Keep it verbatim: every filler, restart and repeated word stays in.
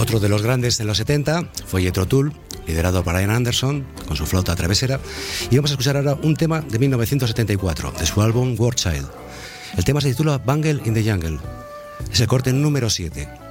Otro de los grandes de los setenta fue Jethro Tull, liderado por Ian Anderson, con su flauta travesera, y vamos a escuchar ahora un tema de mil novecientos setenta y cuatro, de su álbum War Child. El tema se titula Bungle in the Jungle. Es el corte número siete.